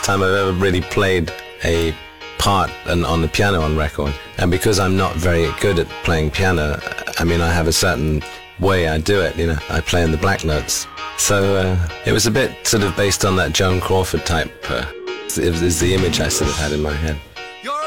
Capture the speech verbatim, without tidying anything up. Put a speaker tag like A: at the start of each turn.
A: first time I've ever really played a part and on the piano on record. And because I'm not very good at playing piano, I mean, I have a certain way I do it, you know, I play in the black notes. So uh, it was a bit sort of based on that Joan Crawford type. Uh, it was the image I sort of had in my head.